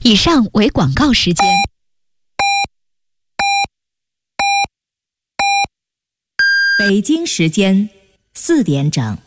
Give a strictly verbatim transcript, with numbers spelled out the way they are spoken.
以上为广告时间。 北京时间四点整。